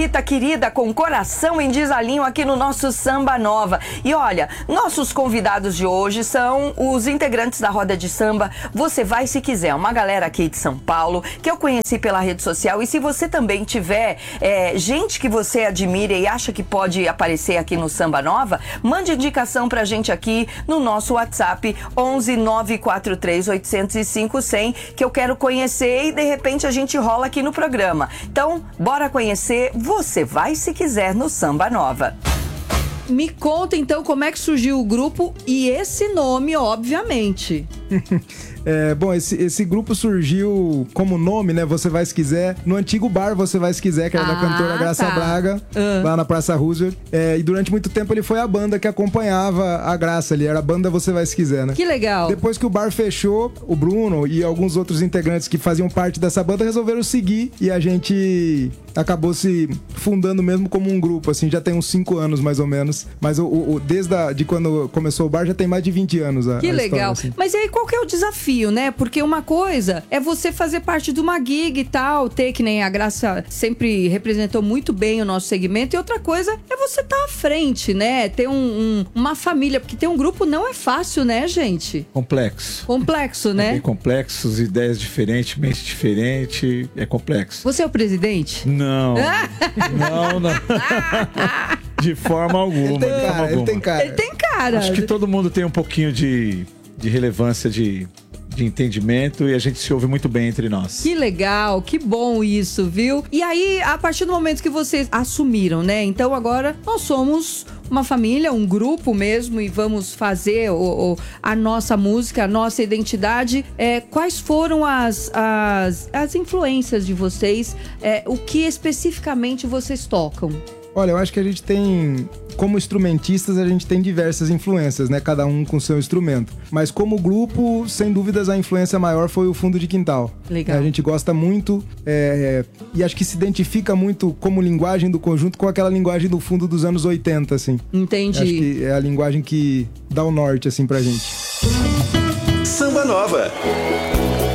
Rita querida com coração em desalinho aqui no nosso Samba Nova. E olha, nossos convidados de hoje são os integrantes da Roda de Samba Você Vai Se Quiser, uma galera aqui de São Paulo que eu conheci pela rede social. E se você também tiver gente que você admira e acha que pode aparecer aqui no Samba Nova, mande indicação pra gente aqui no nosso WhatsApp 11 943 805 100, que eu quero conhecer e de repente a gente rola aqui no programa. Então, bora conhecer Você Vai Se Quiser no Samba Nova. Me conta então como é que surgiu o grupo e esse nome, obviamente. Bom, esse grupo surgiu como nome, né? Você Vai Se Quiser, no antigo bar Você Vai Se Quiser, que era da cantora Graça Braga, lá na Praça Roosevelt. E durante muito tempo ele foi a banda que acompanhava a Graça ali, era a banda Você Vai Se Quiser, né? Que legal. Depois que o bar fechou, o Bruno e alguns outros integrantes que faziam parte dessa banda resolveram seguir e a gente acabou se fundando mesmo como um grupo, assim, já tem uns 5 anos mais ou menos. Mas desde quando começou o bar já tem mais de 20 anos a Que legal. História, assim. Mas e aí qual que é o desafio, né? Porque uma coisa é você fazer parte de uma gig e tal, ter que nem a Graça sempre representou muito bem o nosso segmento, e outra coisa é você estar à frente, né? Ter uma família, porque ter um grupo não é fácil, né, gente? Complexo, né? É bem complexo, ideias diferentes, mente diferente, é complexo. Você é o presidente? Não. Não. De forma alguma. Ele tem cara. Ele tem cara. Acho que todo mundo tem um pouquinho de relevância, de entendimento, e a gente se ouve muito bem entre nós. Que legal, que bom isso, viu? E aí, a partir do momento que vocês assumiram, né? Então agora nós somos uma família, um grupo mesmo, e vamos fazer a nossa música, a nossa identidade. Quais foram as influências de vocês? O que especificamente vocês tocam? Olha, eu acho que a gente tem, como instrumentistas, a gente tem diversas influências, né? Cada um com seu instrumento. Mas como grupo, sem dúvidas, a influência maior foi o Fundo de Quintal. Legal. A gente gosta muito e acho que se identifica muito como linguagem do conjunto com aquela linguagem do fundo dos anos 80, assim. Entendi. Acho que é a linguagem que dá o norte, assim, pra gente. Samba Nova.